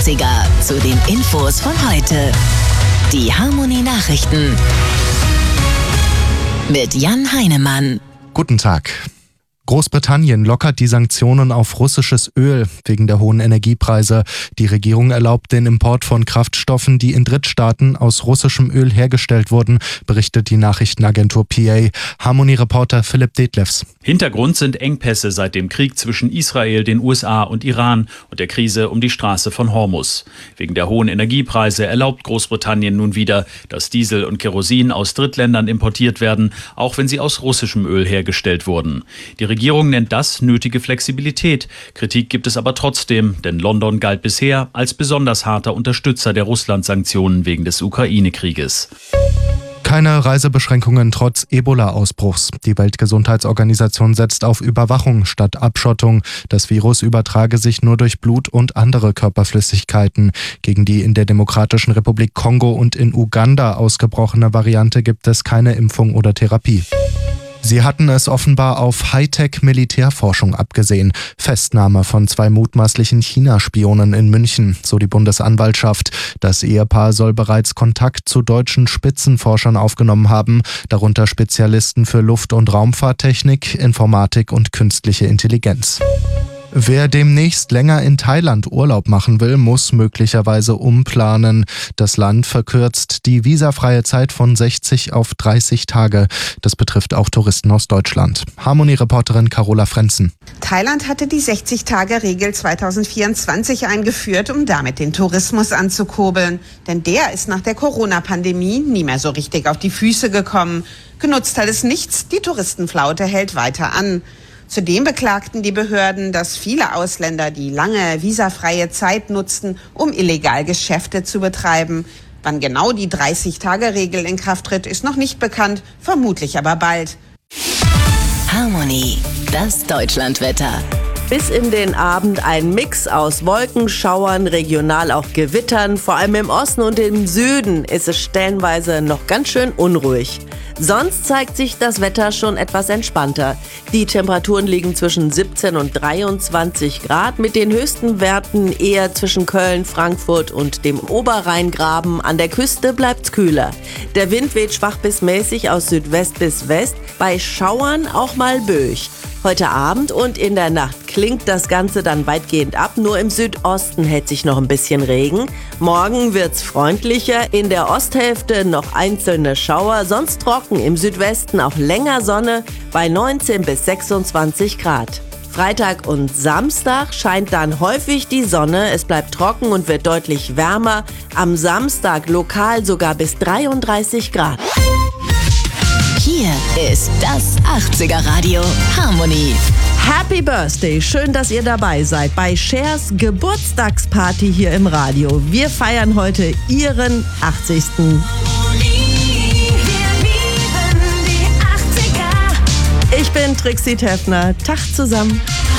80er zu den Infos von heute. Die Harmony Nachrichten mit Jan Heinemann. Guten Tag. Großbritannien lockert die Sanktionen auf russisches Öl wegen der hohen Energiepreise. Die Regierung erlaubt den Import von Kraftstoffen, die in Drittstaaten aus russischem Öl hergestellt wurden, berichtet die Nachrichtenagentur PA. Harmony-Reporter Philipp Detlefs. Hintergrund sind Engpässe seit dem Krieg zwischen Israel, den USA und Iran und der Krise um die Straße von Hormuz. Wegen der hohen Energiepreise erlaubt Großbritannien nun wieder, dass Diesel und Kerosin aus Drittländern importiert werden, auch wenn sie aus russischem Öl hergestellt wurden. Die Regierung nennt das nötige Flexibilität. Kritik gibt es aber trotzdem, denn London galt bisher als besonders harter Unterstützer der Russland-Sanktionen wegen des Ukraine-Krieges. Keine Reisebeschränkungen trotz Ebola-Ausbruchs. Die Weltgesundheitsorganisation setzt auf Überwachung statt Abschottung. Das Virus übertrage sich nur durch Blut und andere Körperflüssigkeiten. Gegen die in der Demokratischen Republik Kongo und in Uganda ausgebrochene Variante gibt es keine Impfung oder Therapie. Sie hatten es offenbar auf Hightech-Militärforschung abgesehen. Festnahme von 2 mutmaßlichen China-Spionen in München, so die Bundesanwaltschaft. Das Ehepaar soll bereits Kontakt zu deutschen Spitzenforschern aufgenommen haben, darunter Spezialisten für Luft- und Raumfahrttechnik, Informatik und künstliche Intelligenz. Wer demnächst länger in Thailand Urlaub machen will, muss möglicherweise umplanen. Das Land verkürzt die visafreie Zeit von 60 auf 30 Tage. Das betrifft auch Touristen aus Deutschland. Harmony-Reporterin Carola Frenzen. Thailand hatte die 60-Tage-Regel 2024 eingeführt, um damit den Tourismus anzukurbeln. Denn der ist nach der Corona-Pandemie nie mehr so richtig auf die Füße gekommen. Genutzt hat es nichts, die Touristenflaute hält weiter an. Zudem beklagten die Behörden, dass viele Ausländer die lange visafreie Zeit nutzten, um illegal Geschäfte zu betreiben. Wann genau die 30-Tage-Regel in Kraft tritt, ist noch nicht bekannt, vermutlich aber bald. Harmony, das Deutschlandwetter. Bis in den Abend ein Mix aus Wolkenschauern, regional auch Gewittern. Vor allem im Osten und im Süden ist es stellenweise noch ganz schön unruhig. Sonst zeigt sich das Wetter schon etwas entspannter. Die Temperaturen liegen zwischen 17 und 23 Grad, mit den höchsten Werten eher zwischen Köln, Frankfurt und dem Oberrheingraben. An der Küste bleibt's kühler. Der Wind weht schwach bis mäßig aus Südwest bis West, bei Schauern auch mal böig. Heute Abend und in der Nacht klingt das Ganze dann weitgehend ab. Nur im Südosten hält sich noch ein bisschen Regen. Morgen wird's freundlicher. In der Osthälfte noch einzelne Schauer, sonst trocken. Im Südwesten auch länger Sonne bei 19 bis 26 Grad. Freitag und Samstag scheint dann häufig die Sonne. Es bleibt trocken und wird deutlich wärmer. Am Samstag lokal sogar bis 33 Grad. Hier ist das 80er Radio Harmony. Happy Birthday, schön, dass ihr dabei seid bei Chers Geburtstagsparty hier im Radio. Wir feiern heute ihren 80. Ich bin Trixie Teffner. Tag zusammen.